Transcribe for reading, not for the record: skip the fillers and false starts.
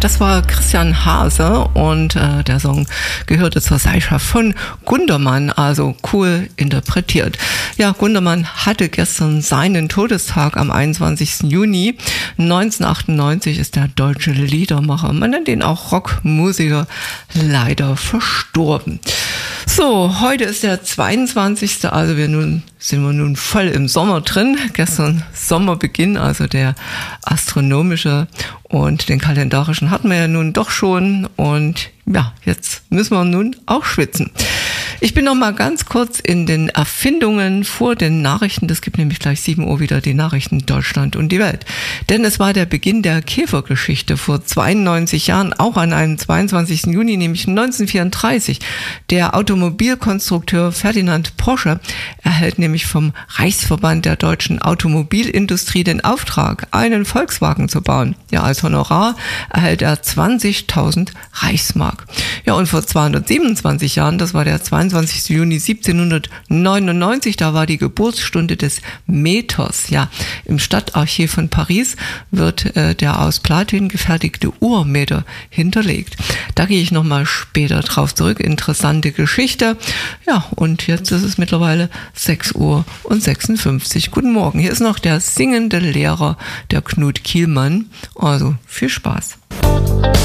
Das war Christian Hase und der Song gehörte zur Seilschaft von Gundermann, also cool interpretiert. Ja, Gundermann hatte gestern seinen Todestag am 21. Juni. 1998 ist der deutsche Liedermacher, man nennt ihn auch Rockmusiker, leider verstorben. So, heute ist der 22. Also sind wir nun voll im Sommer drin. Gestern Sommerbeginn, also der astronomische, und den kalendarischen hatten wir ja nun doch schon. Und ja, jetzt müssen wir nun auch schwitzen. Ich bin noch mal ganz kurz in den Erfindungen vor den Nachrichten. Das gibt nämlich gleich 7 Uhr wieder die Nachrichten Deutschland und die Welt. Denn es war der Beginn der Käfergeschichte vor 92 Jahren, auch an einem 22. Juni, nämlich 1934. Der Automobilkonstrukteur Ferdinand Porsche erhält nämlich vom Reichsverband der deutschen Automobilindustrie den Auftrag, einen Volkswagen zu bauen. Ja, als Honorar erhält er 20.000 Reichsmark. Ja, und vor 227 Jahren, das war der 22. Juni 1799, da war die Geburtsstunde des Meters. Ja, im Stadtarchiv von Paris wird der aus Platin gefertigte Urmeter hinterlegt. Da gehe ich nochmal später drauf zurück. Interessante Geschichte. Ja, und jetzt ist es mittlerweile 6:56 Uhr. Guten Morgen. Hier ist noch der singende Lehrer, der Knut Kielmann. Also viel Spaß.